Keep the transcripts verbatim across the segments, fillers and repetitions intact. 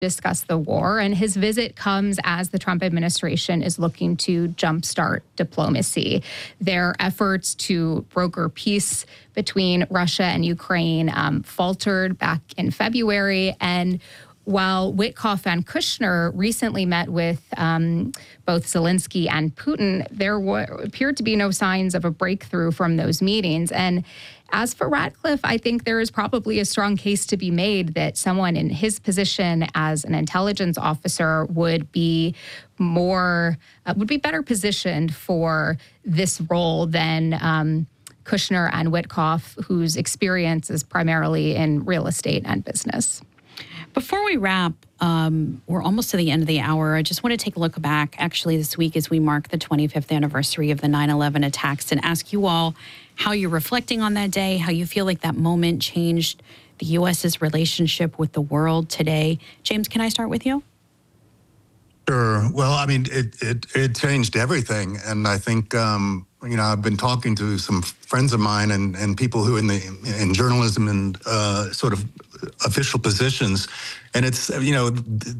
discuss the war, and his visit comes as the Trump administration is looking to jumpstart diplomacy. Their efforts to broker peace between Russia and Ukraine um, faltered back in February, and while Witkoff and Kushner recently met with um, both Zelensky and Putin, there were, appeared to be no signs of a breakthrough from those meetings. And as for Ratcliffe, I think there is probably a strong case to be made that someone in his position as an intelligence officer would be more, uh, would be better positioned for this role than um, Kushner and Witkoff, whose experience is primarily in real estate and business. Before we wrap, um, we're almost to the end of the hour. I just want to take a look back, actually, this week as we mark the twenty-fifth anniversary of the nine eleven attacks and ask you all how you're reflecting on that day, how you feel like that moment changed the U S's relationship with the world today. James, can I start with you? Sure. Well, I mean, it it, it changed everything. And I think, um, you know, I've been talking to some friends of mine and, and people who in the in journalism and uh, sort of official positions. And it's, you know,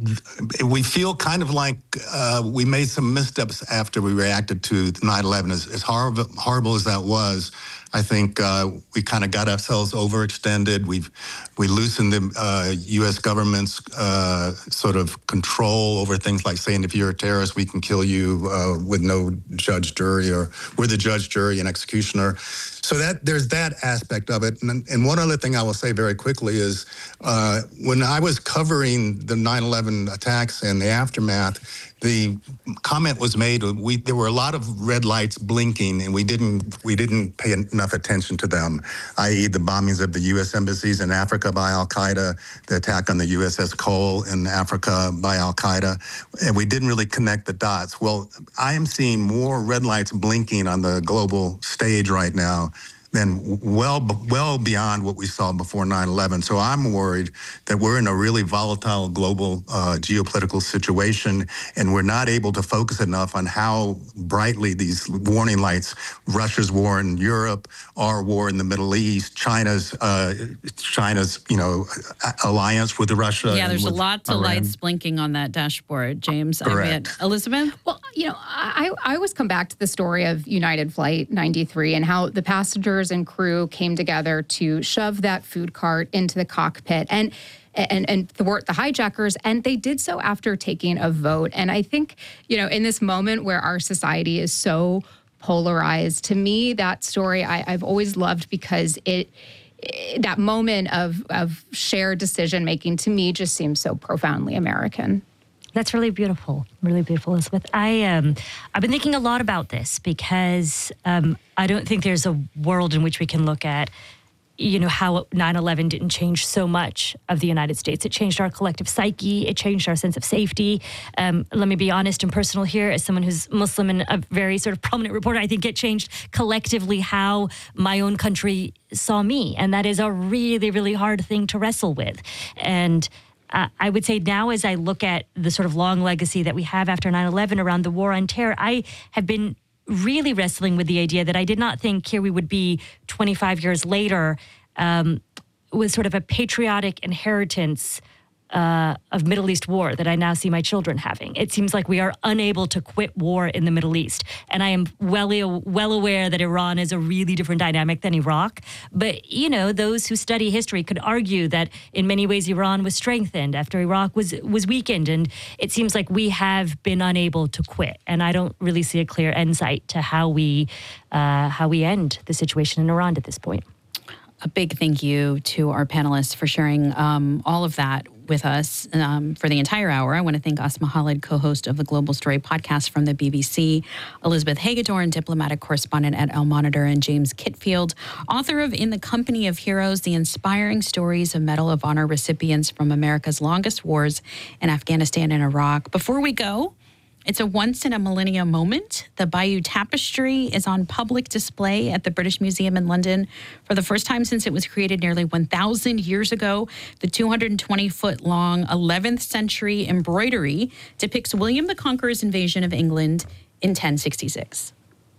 we feel kind of like uh, we made some missteps after we reacted to nine eleven. As, as horrible, horrible as that was, I think uh, we kind of got ourselves overextended. We've we loosened the uh, U S government's uh, sort of control over things like saying, if you're a terrorist, we can kill you uh, with no judge, jury, or we're the judge, jury, and executioner. So that there's that aspect of it. And, and one other thing I will say very quickly is uh, when I was covering the nine eleven attacks and the aftermath, the comment was made, we, there were a lot of red lights blinking, and we didn't we didn't pay enough attention to them, that is the bombings of the U S embassies in Africa by al-Qaeda, the attack on the U S S Cole in Africa by al-Qaeda, and we didn't really connect the dots. Well, I am seeing more red lights blinking on the global stage right now than well well beyond what we saw before nine eleven. So I'm worried that we're in a really volatile global uh, geopolitical situation, and we're not able to focus enough on how brightly these warning lights, Russia's war in Europe, our war in the Middle East, China's uh, China's you know alliance with Russia. Yeah, there's a lot of Iran. lights blinking on that dashboard, James. Correct. I mean, Elizabeth? Well, you know, I, I always come back to the story of United Flight ninety-three and how the passengers and crew came together to shove that food cart into the cockpit and and and thwart the hijackers, and they did so after taking a vote. And I think, you know, in this moment where our society is so polarized, to me, that story I, I've always loved because it, it that moment of of shared decision making to me just seems so profoundly American. That's really beautiful, really beautiful, Elizabeth. I, um, I've been thinking a lot about this because um, I don't think there's a world in which we can look at, you know, how nine eleven didn't change so much of the United States. It changed our collective psyche. It changed our sense of safety. Um, let me be honest and personal here. As someone who's Muslim and a very sort of prominent reporter, I think it changed collectively how my own country saw me. And that is a really, really hard thing to wrestle with. And Uh, I would say now, as I look at the sort of long legacy that we have after nine eleven around the war on terror, I have been really wrestling with the idea that I did not think here we would be twenty-five years later um, with sort of a patriotic inheritance uh, of Middle East war that I now see my children having. It seems like we are unable to quit war in the Middle East. And I am well, well aware that Iran is a really different dynamic than Iraq. But, you know, those who study history could argue that in many ways Iran was strengthened after Iraq was, was weakened. And it seems like we have been unable to quit. And I don't really see a clear end sight to how we, uh, how we end the situation in Iran at this point. A big thank you to our panelists for sharing um, all of that with us um, for the entire hour. I want to thank Asma Khalid, co-host of the Global Story podcast from the B B C, Elizabeth Hagedorn, diplomatic correspondent at El Monitor, and James Kitfield, author of In the Company of Heroes, the inspiring stories of Medal of Honor recipients from America's longest wars in Afghanistan and Iraq. Before we go, it's a once-in-a-millennium moment. The Bayeux Tapestry is on public display at the British Museum in London for the first time since it was created nearly one thousand years ago. The two hundred twenty foot long eleventh century embroidery depicts William the Conqueror's invasion of England in ten sixty-six.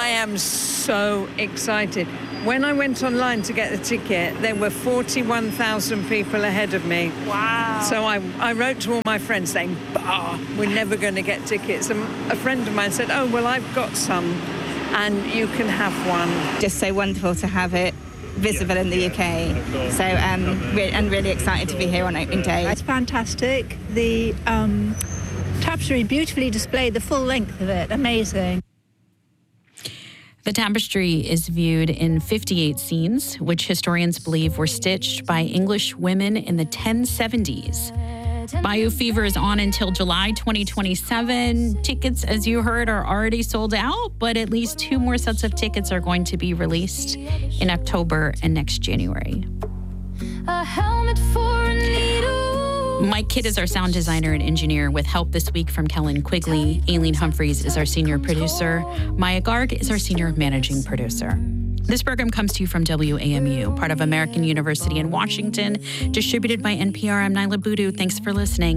I am so excited. When I went online to get the ticket, there were forty-one thousand people ahead of me. Wow. So I, I wrote to all my friends saying, bah, we're never going to get tickets. And a friend of mine said, oh, well, I've got some, and you can have one. Just so wonderful to have it visible in the U K. So, um, re- and really excited to be here on opening day. It's fantastic. The um, tapestry beautifully displayed, the full length of it. Amazing. The tapestry is viewed in fifty-eight scenes, which historians believe were stitched by English women in the ten seventies. Bayou Fever is on until July twenty twenty-seven. Tickets, as you heard, are already sold out, but at least two more sets of tickets are going to be released in October and next January. A helmet for a needle. Mike Kidd is our sound designer and engineer, with help this week from Kellen Quigley. Aileen Humphreys is our senior producer. Maya Garg is our senior managing producer. This program comes to you from W A M U, part of American University in Washington, distributed by N P R. I'm Nyla Boodoo. Thanks for listening.